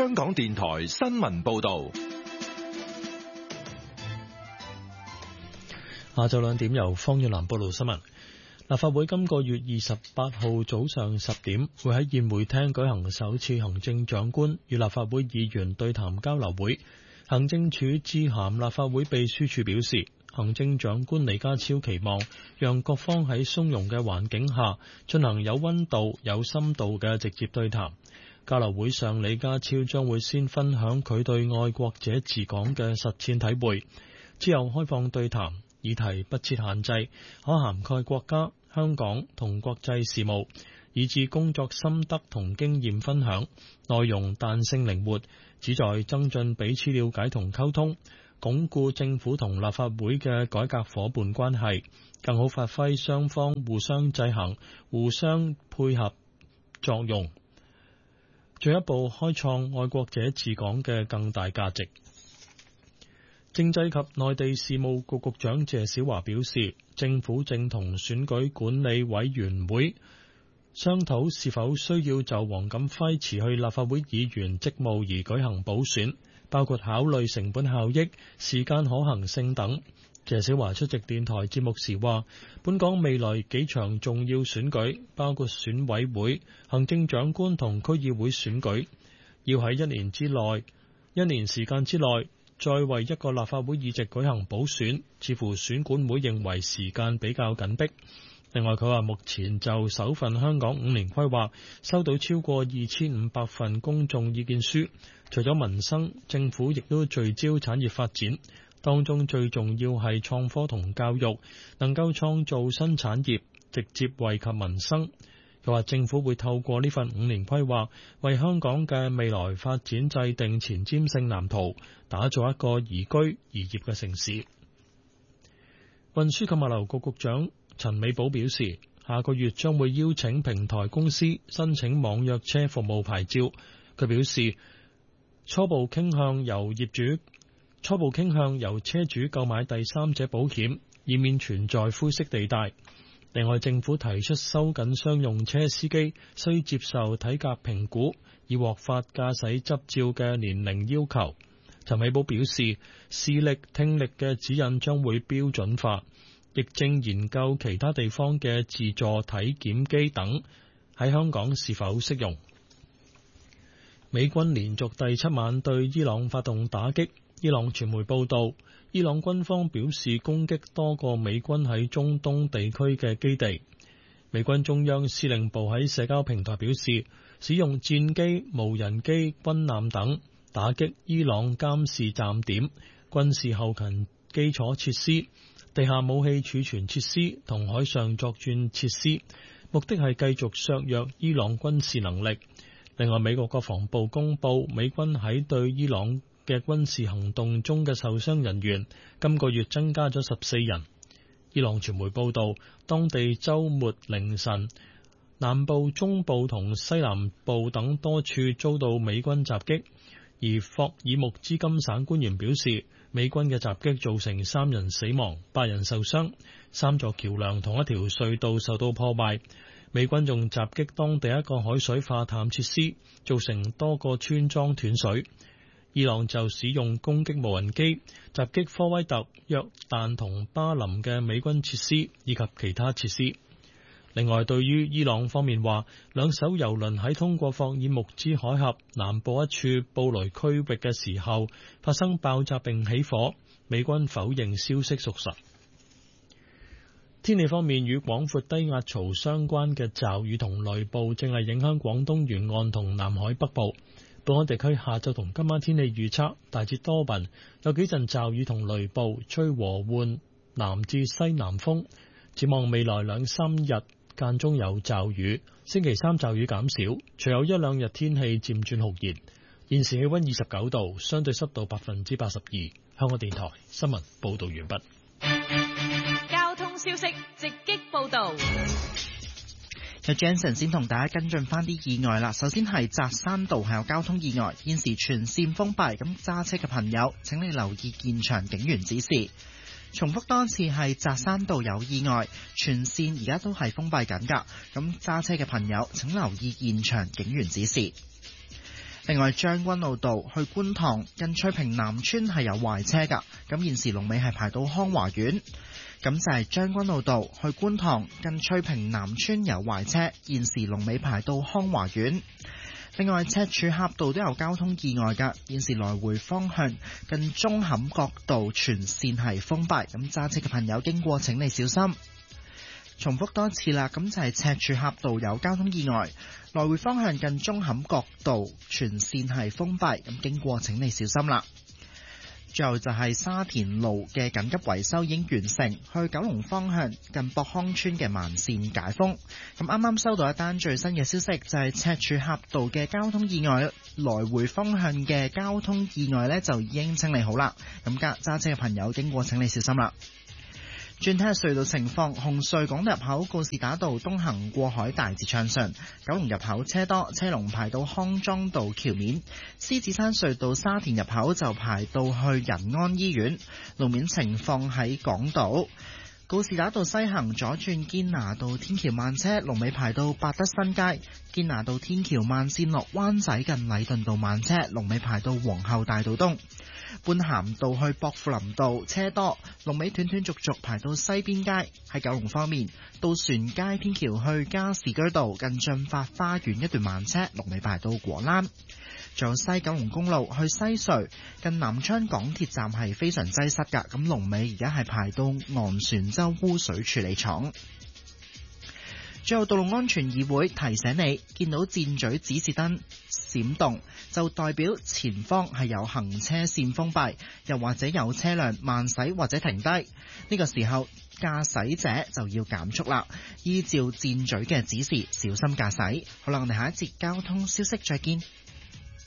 香港電台新聞報道。 下晝2點由方遠南報道新聞。立法會今個月28號早上10點會喺宴會廳舉行首次行政長官與立法會議員對談交流會。行政署致函立法會秘書處表示，行政長官李家超期望讓各方喺鬆容嘅環境下進行有溫度、有深度嘅直接對談。交流會上，李家超將會先分享佢對愛國者治港嘅實踐體會，之後開放對談。議題不設限制，可涵蓋國家、香港同國際事務，以至工作心得同經驗分享，內容彈性靈活，旨在增進彼此了解同溝通，鞏固政府同立法會嘅改革夥伴關係，更好發揮雙方互相制衡、互相配合作用，進一步開創愛國者治港嘅更大價值。政制及內地事務局局長謝小華表示，政府正同選舉管理委員會商討是否需要就黃錦輝辭去立法會議員職務而舉行補選，包括考慮成本效益、時間可行性等。謝小華出席電台節目時話，本港未來幾場重要選舉，包括選委會、行政長官同區議會選舉，要喺1年時間之內再為一個立法會議席舉行補選，似乎選管會認為時間比較緊迫。另外，佢話目前就首份香港5年規劃收到超過2500份公眾意見書，除咗民生，政府亦都聚焦產業發展，當中最重要係創科同教育，能夠創造新產業，直接惠及民生。佢話政府會透過呢份5年規劃，為香港嘅未來發展制定前瞻性藍圖，打造一個宜居宜業嘅城市。運輸及物流局局長陳美寶表示，下個月將會邀請平台公司申請網約車服務牌照。佢表示，初步傾向由車主購買第三者保險，以免存在灰色地帶。另外，政府提出收緊商用車司機需接受體格評估以獲發駕駛執照嘅年齡要求。陳美寶表示，視力、聽力嘅指引將會標準化，亦正研究其他地方嘅自助體檢機等喺香港是否適用。美軍連續第7晚對伊朗發動打擊。伊朗傳媒報道，伊朗軍方表示攻擊多個美軍喺中東地區嘅基地。美軍中央司令部喺社交平台表示，使用戰機、無人機、軍艦等打擊伊朗監視站點、軍事後勤基礎設施、地下武器儲存設施同海上作戰設施，目的係繼續削弱伊朗軍事能力。另外，美國國防部公佈，美軍喺對伊朗嘅軍事行動中嘅受傷人員今個月增加咗14人。伊朗傳媒報道，當地週末凌晨，南部、中部同西南部等多處遭到美軍襲擊，而霍爾木茲金省官員表示，美軍嘅襲擊造成3人死亡、8人受傷，3座橋樑同一條隧道受到破壞。美軍仲襲擊當地一個海水化淡設施，造成多個村莊斷水。伊朗就使用攻擊無人機襲擊科威特、約旦同巴林嘅美軍設施以及其他設施。另外，對於伊朗方面話兩艘郵輪喺通過霍爾木茲海峽南部一處布雷區域嘅時候發生爆炸並起火，美軍否認消息屬實。天氣方面，與廣闊低壓槽相關嘅驟雨同雷暴正係影響廣東沿岸同南海北部。本港地區下晝同今晚天氣預測大致多雲，有幾陣驟雨同雷暴，吹和緩南至西南風。展望未來2-3日間中有驟雨，星期3驟雨減少，隨後1-2日天氣漸轉酷熱。現時氣溫29度，相對濕度82%。香港電台新聞報道完畢。 交通消息直擊報道。 有 Jensen 先同大家跟進翻啲意外啦。首先係扎山道係有交通意外，現時全線封閉，咁揸車嘅朋友請你留意現場警員指示。重複多次係扎山道有意外，全線而家都係封閉緊㗎，咁揸車嘅朋友請留意現場警員指示。 另外將軍澳道去觀塘近翠屏南村係有壞車㗎，咁現時龍尾係排到康華苑。咁就係將軍澳道去觀塘近翠屏南村有壞車，現時龍尾排到康華苑。另外赤柱峽道都有交通意外㗎，現時來回方向近舂坎角道全線係封閉，咁揸車嘅朋友經過請你小心。重複多次啦，咁就係赤柱峽道有交通意外，來回方向近舂坎角道全線係封閉，咁經過請你小心啦。最後就係沙田路嘅緊急維修已經完成，去九龍方向近博康村嘅慢線解封。咁啱啱收到一單最新嘅消息，就係赤柱峽道嘅交通意外，來回方向嘅交通意外呢就已經清理好啦。咁揸車嘅朋友經過請你小心啦。轉睇下隧道情況，紅隧港入口告士打道東行過海大致暢順，九龍入口車多，車龍排到康莊道橋面。獅子山隧道沙田入口就排到去仁安醫院。路面情況喺港島告士打道西行左轉堅拿道天橋慢車，龍尾排到百德新街。堅拿道天橋慢線落灣仔近禮頓道慢車，龍尾排到皇后大道東。般咸道去薄扶林道車多，龍尾斷斷續續排到西邊街。喺九龍方面，渡船街天橋去加士居道近駿發花園一段慢車，龍尾排到果欄。仲有西九龍公路去西隧近南昌港鐵站係非常擠塞㗎，咁龍尾而家係排到昂船洲污水處理廠。最後，道路安全議會提醒你，見到箭嘴指示燈閃動，就代表前方係有行車線封閉，又或者有車輛慢駛或者停低。呢個時候，駕駛者就要減速啦，依照箭嘴嘅指示，小心駕駛。好啦，我哋下一節交通消息再見。